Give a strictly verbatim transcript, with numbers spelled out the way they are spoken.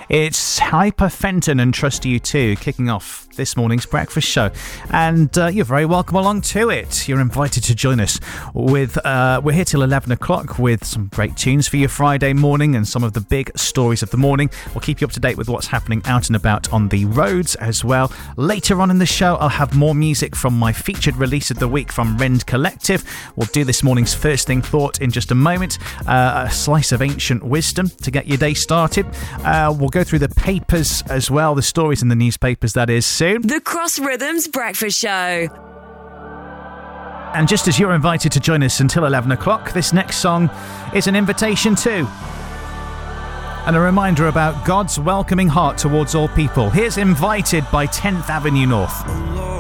It's Hyper Fenton and Trust You Too, kicking off this morning's breakfast show. And uh, you're very welcome along to it. You're invited to join us with, uh, we're here till eleven o'clock with some great tunes for your Friday morning and some of the big stories of the morning. We'll keep you up to date with what's happening out and about on the roads as well. Later on in the show, I'll have more music from my featured release of the week from Rend Collective. We'll do this morning's First Thing Thought in just a moment. Uh, a slice of ancient wisdom to get your day started. Uh, we'll go through the papers as well, the stories in the newspapers, that is, soon. The Cross Rhythms Breakfast Show. And just as you're invited to join us until eleven o'clock, this next song is an invitation too. And a reminder about God's welcoming heart towards all people. Here's Invited by tenth Avenue North.